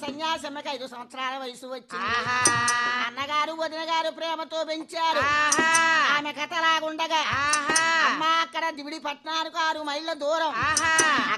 సన్యాసమ్మకి 5 సంవత్సరాల వయసు వచ్చింది. అన్నగారు వదిన గారు ప్రేమతో పెంచారు. ఆమె కథలాగుండగా అమ్మ అక్కడ దివిడి పట్నానికి 6 మైళ్ళ దూరం